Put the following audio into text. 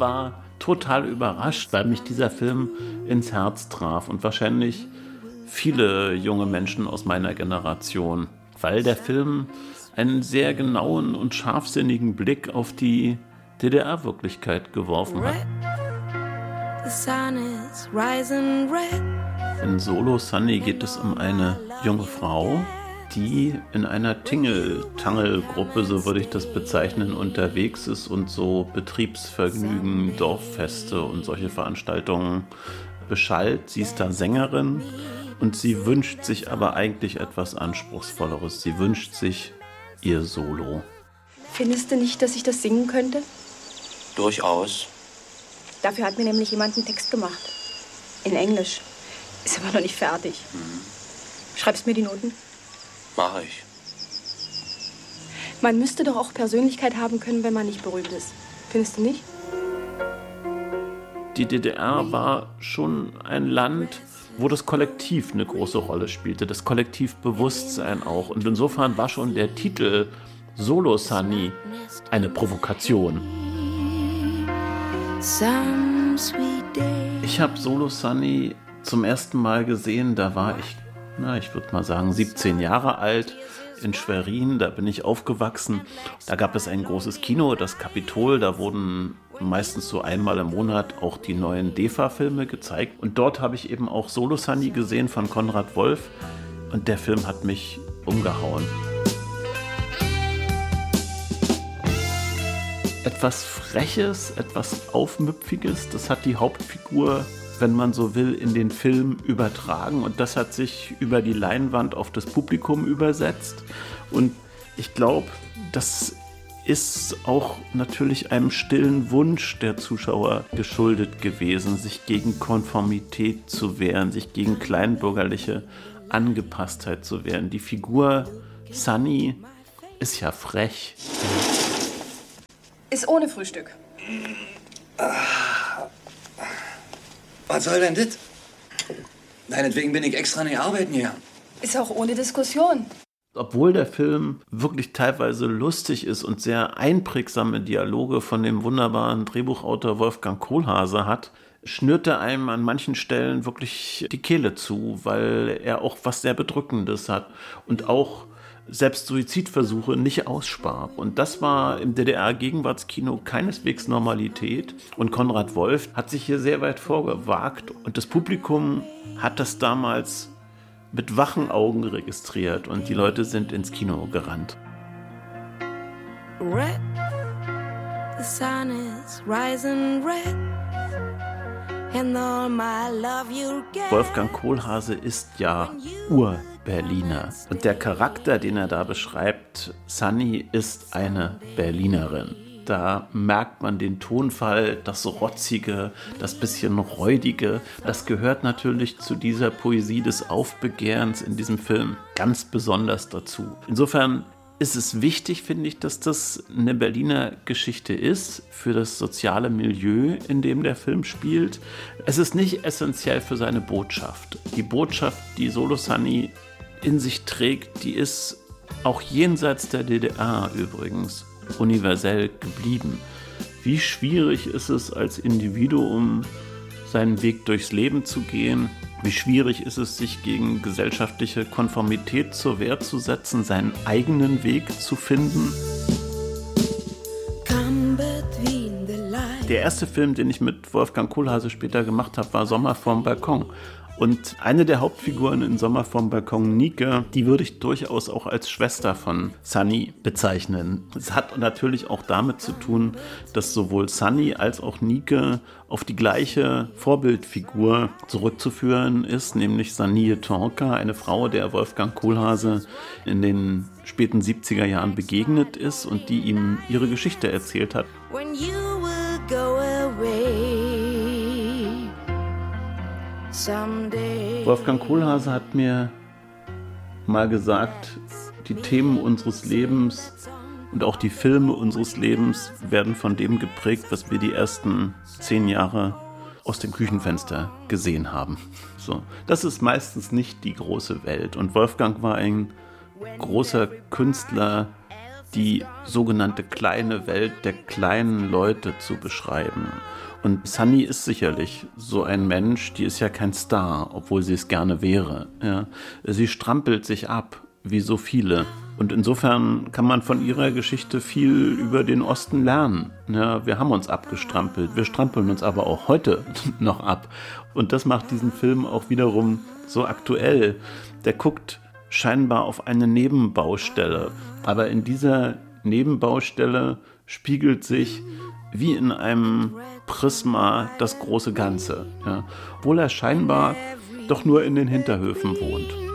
war total überrascht, weil mich dieser Film ins Herz traf und wahrscheinlich viele junge Menschen aus meiner Generation, weil der Film einen sehr genauen und scharfsinnigen Blick auf die DDR-Wirklichkeit geworfen hat. In Solo Sunny geht es um eine junge Frau, die in einer Tingeltangel-Gruppe, so würde ich das bezeichnen, unterwegs ist und so Betriebsvergnügen, Dorffeste und solche Veranstaltungen beschallt. Sie ist da Sängerin und sie wünscht sich aber eigentlich etwas Anspruchsvolleres. Sie wünscht sich ihr Solo. Findest du nicht, dass ich das singen könnte? Durchaus. Dafür hat mir nämlich jemand einen Text gemacht. In Englisch. Ist aber noch nicht fertig. Schreibst mir die Noten? Mach ich. Man müsste doch auch Persönlichkeit haben können, wenn man nicht berühmt ist. Findest du nicht? Die DDR war schon ein Land, wo das Kollektiv eine große Rolle spielte, das Kollektivbewusstsein auch. Und insofern war schon der Titel Solo Sunny eine Provokation. Ich habe Solo Sunny zum ersten Mal gesehen, da war ich würde mal sagen 17 Jahre alt, in Schwerin, da bin ich aufgewachsen. Da gab es ein großes Kino, das Kapitol, da wurden meistens so einmal im Monat auch die neuen DEFA-Filme gezeigt. Und dort habe ich eben auch Solo Sunny gesehen von Konrad Wolf und der Film hat mich umgehauen. Etwas Freches, etwas Aufmüpfiges, das hat die Hauptfigur, wenn man so will, in den Film übertragen und das hat sich über die Leinwand auf das Publikum übersetzt und ich glaube, das ist auch natürlich einem stillen Wunsch der Zuschauer geschuldet gewesen, sich gegen Konformität zu wehren, sich gegen kleinbürgerliche Angepasstheit zu wehren. Die Figur Sunny ist ja frech. Ist ohne Frühstück. Was soll denn das? Deinetwegen bin ich extra nicht arbeiten hier. Ist auch ohne Diskussion. Obwohl der Film wirklich teilweise lustig ist und sehr einprägsame Dialoge von dem wunderbaren Drehbuchautor Wolfgang Kohlhase hat, schnürt er einem an manchen Stellen wirklich die Kehle zu, weil er auch was sehr Bedrückendes hat und auch selbst Suizidversuche nicht ausspart. Und das war im DDR-Gegenwartskino keineswegs Normalität. Und Konrad Wolf hat sich hier sehr weit vorgewagt. Und das Publikum hat das damals mit wachen Augen registriert. Und die Leute sind ins Kino gerannt. Red, the sun is rising red. And all my love you'll get. Wolfgang Kohlhase ist ja Ur-Berliner. Und der Charakter, den er da beschreibt, Sunny, ist eine Berlinerin. Da merkt man den Tonfall, das Rotzige, das bisschen Räudige. Das gehört natürlich zu dieser Poesie des Aufbegehrens in diesem Film ganz besonders dazu. Insofern ist es wichtig, finde ich, dass das eine Berliner Geschichte ist für das soziale Milieu, in dem der Film spielt. Es ist nicht essentiell für seine Botschaft. Die Botschaft, die Solo Sunny in sich trägt, die ist auch jenseits der DDR übrigens universell geblieben. Wie schwierig ist es als Individuum, seinen Weg durchs Leben zu gehen? Wie schwierig ist es, sich gegen gesellschaftliche Konformität zur Wehr zu setzen, seinen eigenen Weg zu finden? Der erste Film, den ich mit Wolfgang Kohlhase später gemacht habe, war Sommer vorm Balkon. Und eine der Hauptfiguren in Sommer vorm Balkon, Nike, die würde ich durchaus auch als Schwester von Sunny bezeichnen. Es hat natürlich auch damit zu tun, dass sowohl Sunny als auch Nike auf die gleiche Vorbildfigur zurückzuführen ist, nämlich Sanie Tonka, eine Frau, der Wolfgang Kohlhase in den späten 70er Jahren begegnet ist und die ihm ihre Geschichte erzählt hat. When you will go away. Wolfgang Kohlhase hat mir mal gesagt, die Themen unseres Lebens und auch die Filme unseres Lebens werden von dem geprägt, was wir die ersten 10 Jahre aus dem Küchenfenster gesehen haben. So, das ist meistens nicht die große Welt. Und Wolfgang war ein großer Künstler die sogenannte kleine Welt der kleinen Leute zu beschreiben. Und Sunny ist sicherlich so ein Mensch, die ist ja kein Star, obwohl sie es gerne wäre. Ja. Sie strampelt sich ab, wie so viele. Und insofern kann man von ihrer Geschichte viel über den Osten lernen. Ja, wir haben uns abgestrampelt, wir strampeln uns aber auch heute noch ab. Und das macht diesen Film auch wiederum so aktuell. Der guckt scheinbar auf eine Nebenbaustelle. Aber in dieser Nebenbaustelle spiegelt sich wie in einem Prisma das große Ganze. Ja, obwohl er scheinbar doch nur in den Hinterhöfen wohnt.